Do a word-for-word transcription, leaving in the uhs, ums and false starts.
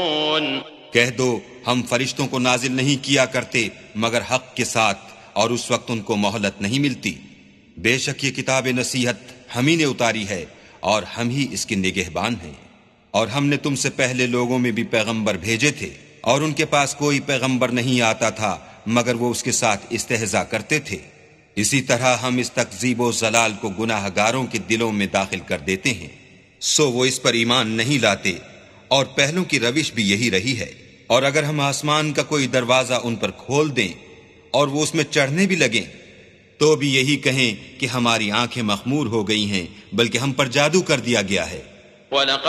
कह दो, हम फरिश्तों को नाजिल नहीं किया करते मगर हक के साथ, और उस वक्त उनको मोहलत नहीं मिलती। बेशक ये किताब नसीहत हम ही ने उतारी है और हम ही इसके निगहबान हैं। और हमने तुमसे पहले लोगों में भी पैगंबर भेजे थे, और उनके पास कोई पैगंबर नहीं आता था मगर वो उसके साथ इस्तेहजा करते थे। इसी तरह हम इस तकजीब व जलाल को गुनाहगारों के दिलों में दाखिल कर देते हैं, सो वो इस पर ईमान नहीं लाते, और पहलों की रविश भी यही रही है। और अगर हम आसमान का कोई दरवाजा उन पर खोल दें और वो उसमें चढ़ने भी लगें, तो भी यही कहें कि हमारी आंखें मखमूर हो गई हैं, बल्कि हम पर जादू कर दिया गया है।